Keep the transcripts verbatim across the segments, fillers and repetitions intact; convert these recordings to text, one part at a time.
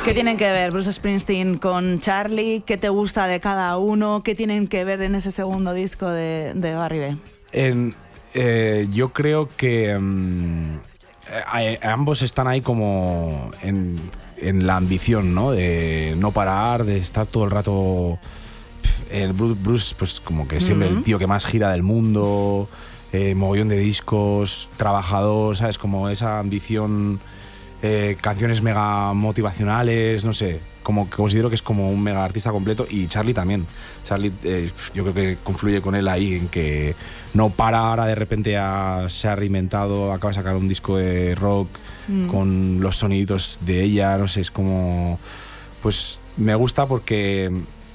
¿Qué tienen que ver Bruce Springsteen con Charlie? ¿Qué te gusta de cada uno? ¿Qué tienen que ver en ese segundo disco de, de Barry B? En, eh, yo creo que um, eh, ambos están ahí como en, en la ambición, ¿no? De no parar, de estar todo el rato. El Bruce, Bruce pues como que siempre uh-huh. el tío que más gira del mundo, eh, mogollón de discos, trabajador, ¿sabes? Como esa ambición. Eh, canciones mega motivacionales, no sé, como que considero que es como un mega artista completo. Y Charlie también. Charlie, eh, yo creo que confluye con él ahí en que no para, ahora de repente ha, se ha reinventado, acaba de sacar un disco de rock mm. con los soniditos de ella, no sé, es como... Pues me gusta porque...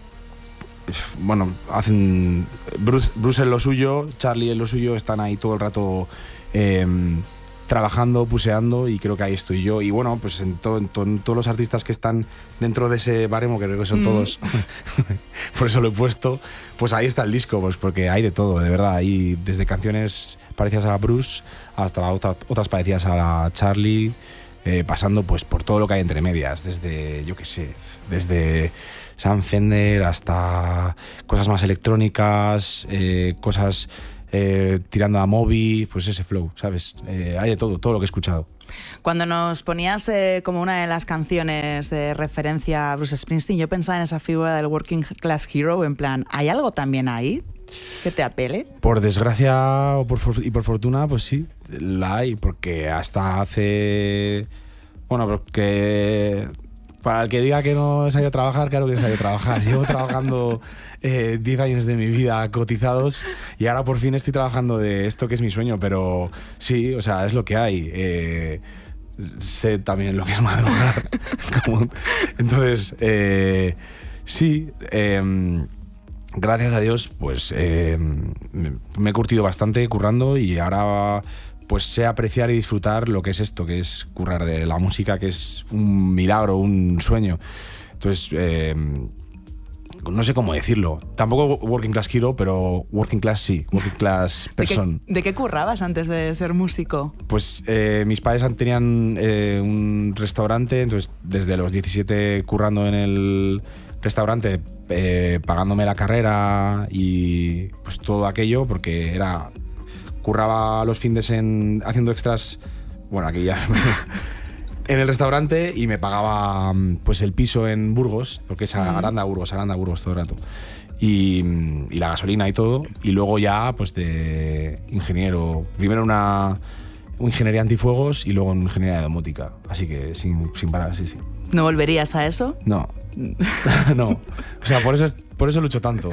Bueno, hacen... Bruce, Bruce en lo suyo, Charlie en lo suyo, están ahí todo el rato... Eh, trabajando, puseando, y creo que ahí estoy yo. Y bueno, pues en, to, en, to, en todos los artistas que están dentro de ese baremo, que creo que son mm. todos, por eso lo he puesto, pues ahí está el disco, pues porque hay de todo, de verdad. Hay desde canciones parecidas a Bruce hasta otra, otras parecidas a la Charlie, eh, pasando pues por todo lo que hay entre medias, desde, yo qué sé, desde Sam Fender hasta cosas más electrónicas, eh, cosas... Eh, tirando a Moby, pues ese flow, ¿sabes? Eh, hay de todo, todo lo que he escuchado. Cuando nos ponías eh, como una de las canciones de referencia a Bruce Springsteen, yo pensaba en esa figura del Working Class Hero, en plan, ¿hay algo también ahí que te apele? Por desgracia o por, y por fortuna, pues sí, la hay, porque hasta hace... Bueno, porque... Para el que diga que no he sabido trabajar, claro que he sabido trabajar. Llevo trabajando eh, diez años de mi vida cotizados y ahora por fin estoy trabajando de esto que es mi sueño, pero sí, o sea, es lo que hay. Eh, sé también lo que es madrugar. Como, entonces, eh, sí, eh, gracias a Dios, pues eh, me, me he curtido bastante currando y ahora... pues sé apreciar y disfrutar lo que es esto, que es currar de la música, que es un milagro, un sueño. Entonces, eh, no sé cómo decirlo. Tampoco Working Class Hero, pero Working Class sí, Working Class Person. ¿De qué, de qué currabas antes de ser músico? Pues eh, mis padres tenían eh, un restaurante, entonces desde los diecisiete currando en el restaurante, eh, pagándome la carrera y pues todo aquello, porque era... Curraba los findes en haciendo extras, bueno, aquí ya, en el restaurante, y me pagaba pues el piso en Burgos, porque es Aranda, Burgos, Aranda, Burgos todo el rato. Y, y la gasolina y todo, y luego ya pues de ingeniero, primero una, una ingeniería antifuegos y luego en ingeniería de domótica, así que sin, sin parar, sí, sí. ¿No volverías a eso? No, no, o sea, por eso, por eso lucho tanto.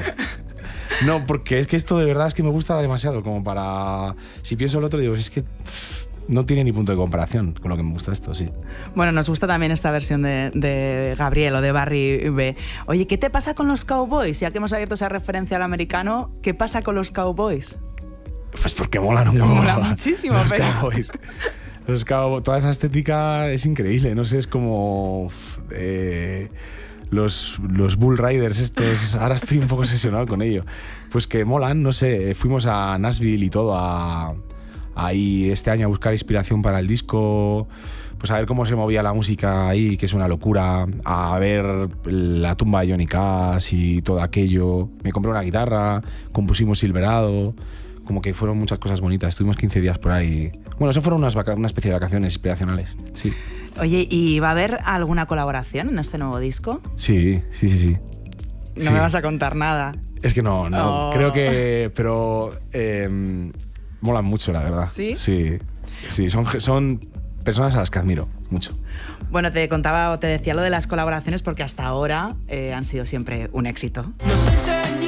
No, porque es que esto de verdad es que me gusta demasiado como para... Si pienso el otro, digo, es que no tiene ni punto de comparación con lo que me gusta esto, sí. Bueno, nos gusta también esta versión de, de Gabriel o de Barry B. Oye, ¿qué te pasa con los Cowboys? Ya que hemos abierto esa referencia al americano, ¿qué pasa con los Cowboys? Pues porque molan un montón. Mola muchísimo, los pero... Cowboys. Los Cowboys, toda esa estética es increíble, no sé, es como... Eh, Los, los Bull Riders estos, ahora estoy un poco obsesionado con ello. Pues que molan, no sé, fuimos a Nashville y todo, a, ahí este año a buscar inspiración para el disco, pues a ver cómo se movía la música ahí, que es una locura, a ver la tumba de Johnny Cash y todo aquello. Me compré una guitarra, compusimos Silverado, como que fueron muchas cosas bonitas, estuvimos quince días por ahí. Bueno, eso fueron unas vaca- una especie de vacaciones inspiracionales, sí. Oye, ¿y va a haber alguna colaboración en este nuevo disco? Sí, sí, sí, sí. No sí. me vas a contar nada. Es que no, no, oh. creo que... Pero eh, molan mucho, la verdad. ¿Sí? Sí, sí, son, son personas a las que admiro mucho. Bueno, te contaba o te decía lo de las colaboraciones porque hasta ahora eh, han sido siempre un éxito.